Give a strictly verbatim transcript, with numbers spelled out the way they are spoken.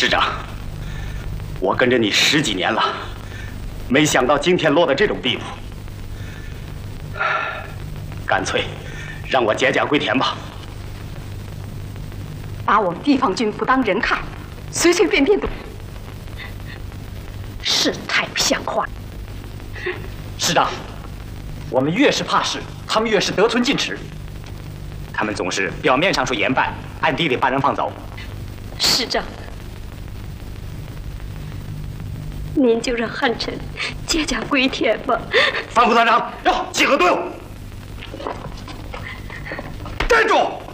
师长，我跟着你十几年了，没想到今天落到这种地步。干脆让我解甲归田吧。 把我们地方军不当人看，随随便便的，是太不像话。 师长，我们越是怕事，他们越是得寸进尺。 他们总是表面上说严办，暗地里把人放走。 师长，您就让汉臣解甲归田吧。 范副团长，要集合队伍，站住！